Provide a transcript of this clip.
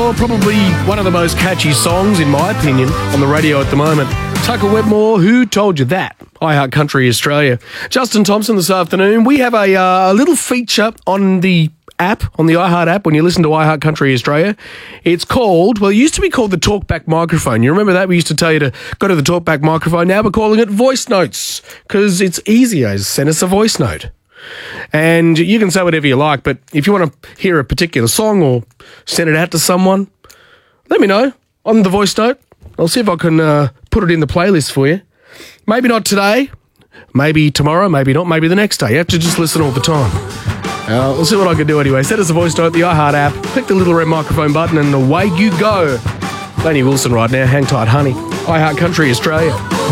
Wetmore, probably one of the most catchy songs, in my opinion, on the radio at the moment. Tucker Wetmore, Who Told You That? iHeart Country Australia. Justin Thompson this afternoon. We have a little feature on the app, on the iHeart app, when you listen to iHeart Country Australia. It's called, well, it used to be called the Talkback Microphone. You remember that? We used to tell you to go to the Talkback Microphone. Now we're calling it Voice Notes because it's easier. Send us a voice note. And you can say whatever you like, but if you want to hear a particular song or send it out to someone, let me know on the voice note. I'll see if I can put it in the playlist for you. Maybe not today, maybe tomorrow, maybe not, maybe the next day. You have to just listen all the time. We'll see what I can do anyway. Send us a voice note, the iHeart app, click the little red microphone button and away you go. Laney Wilson right now, hang tight honey. iHeart Country Australia.